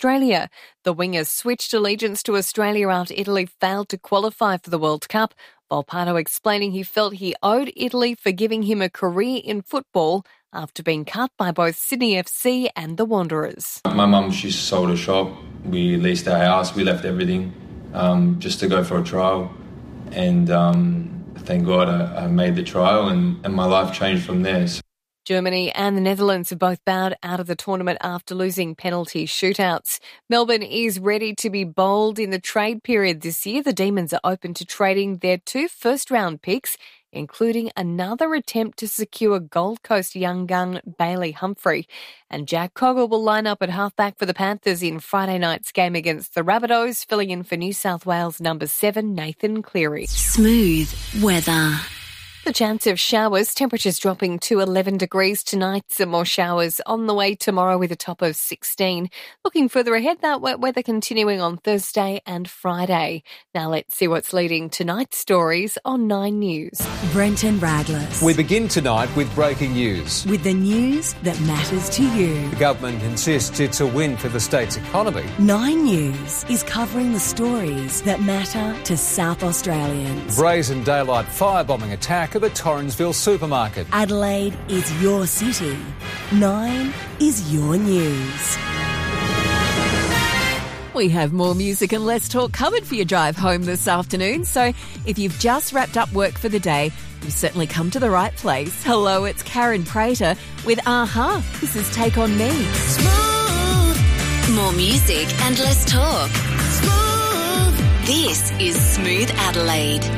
Australia. The winger switched allegiance to Australia after Italy failed to qualify for the World Cup. Volpato explaining he felt he owed Italy for giving him a career in football after being cut by both Sydney FC and the Wanderers. My mum, she sold a shop. We leased our house. We left everything just to go for a trial. And thank God I made the trial and my life changed from there. Germany and the Netherlands have both bowed out of the tournament after losing penalty shootouts. Melbourne is ready to be bold in the trade period this year. The Demons are open to trading their 2 first-round picks, including another attempt to secure Gold Coast young gun Bailey Humphrey. And Jack Cogger will line up at halfback for the Panthers in Friday night's game against the Rabbitohs, filling in for New South Wales number 7 Nathan Cleary. Smooth weather. The chance of showers, temperatures dropping to 11 degrees tonight. Some more showers on the way tomorrow with a top of 16. Looking further ahead, that wet weather continuing on Thursday and Friday. Now let's see what's leading tonight's stories on 9 News. Brenton Radless. We begin tonight with breaking news. With the news that matters to you. The government insists it's a win for the state's economy. 9 News is covering the stories that matter to South Australians. Brazen daylight firebombing attack of a Torrensville supermarket. Adelaide is your city. 9 is your news. We have more music and less talk covered for your drive home this afternoon. So if you've just wrapped up work for the day, you've certainly come to the right place. Hello, it's Karen Prater with Aha. This is Take On Me. Smooth. More music and less talk. Smooth. This is Smooth Adelaide.